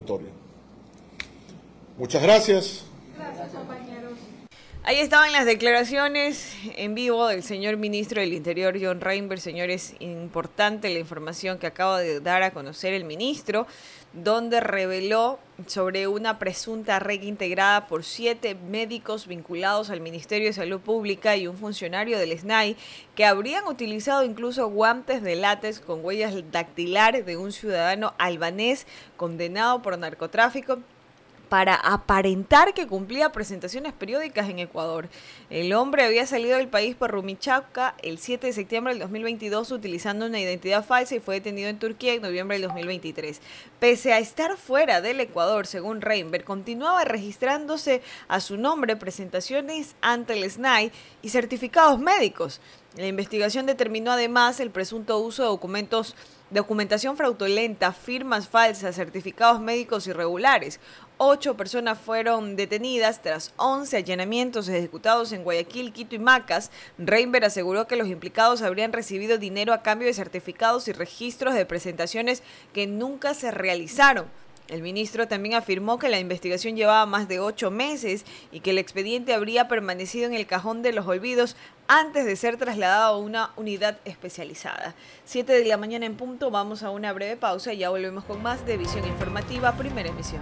auditorio. Muchas gracias. Gracias, compañeros. Ahí estaban las declaraciones en vivo del señor ministro del Interior, John Reinberg. Señores, importante la información que acaba de dar a conocer el ministro, donde reveló sobre una presunta red integrada por 7 médicos vinculados al Ministerio de Salud Pública y un funcionario del SNAI que habrían utilizado incluso guantes de látex con huellas dactilares de un ciudadano albanés condenado por narcotráfico para aparentar que cumplía presentaciones periódicas en Ecuador. El hombre había salido del país por Rumichaca el 7 de septiembre del 2022 utilizando una identidad falsa y fue detenido en Turquía en noviembre del 2023. Pese a estar fuera del Ecuador, según Reinberg, continuaba registrándose a su nombre presentaciones ante el SNAI y certificados médicos. La investigación determinó además el presunto uso de documentación fraudulenta, firmas falsas, certificados médicos irregulares. 8 personas fueron detenidas tras 11 allanamientos ejecutados en Guayaquil, Quito y Macas. Reinberg aseguró que los implicados habrían recibido dinero a cambio de certificados y registros de presentaciones que nunca se realizaron. El ministro también afirmó que la investigación llevaba más de 8 meses y que el expediente habría permanecido en el cajón de los olvidos antes de ser trasladado a una unidad especializada. 7 de la mañana en punto, vamos a una breve pausa y ya volvemos con más de Visión Informativa, primera emisión.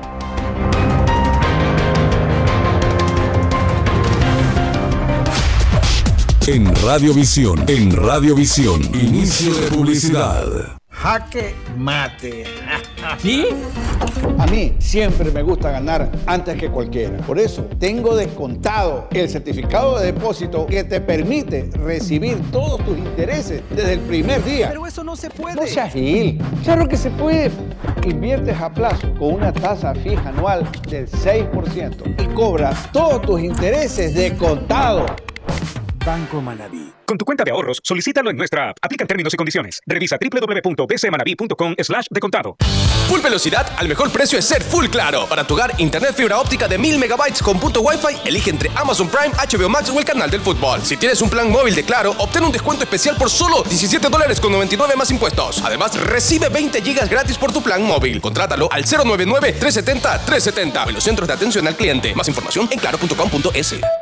En Radiovisión, inicio de publicidad. Jaque mate. ¿Sí? A mí siempre me gusta ganar antes que cualquiera. Por eso tengo descontado el certificado de depósito que te permite recibir todos tus intereses desde el primer día. Pero eso no se puede. No seas gil. Claro que se puede. Inviertes a plazo con una tasa fija anual del 6% y cobras todos tus intereses de contado. Banco Manabí. Con tu cuenta de ahorros, solicítalo en nuestra app. Aplican términos y condiciones. Revisa www.bcmanabi.com/descontado. Full velocidad al mejor precio es ser Full Claro. Para tu hogar, internet fibra óptica de 1000 megabytes con punto Wi-Fi, elige entre Amazon Prime, HBO Max o el canal del fútbol. Si tienes un plan móvil de Claro, obtén un descuento especial por solo $17.99 más impuestos. Además, recibe 20 gigas gratis por tu plan móvil. Contrátalo al 099-370-370. En los centros de atención al cliente. Más información en claro.com.es.